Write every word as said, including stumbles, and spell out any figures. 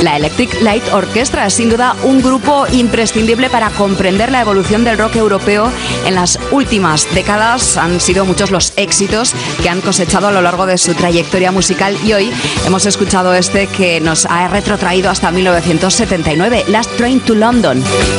La Electric Light Orchestra es sin duda un grupo imprescindible para comprender la evolución del rock europeo en las últimas décadas. Han sido muchos los éxitos que han cosechado a lo largo de su trayectoria musical y hoy hemos escuchado este que nos ha retrotraído hasta mil novecientos setenta y nueve, Last Train to London.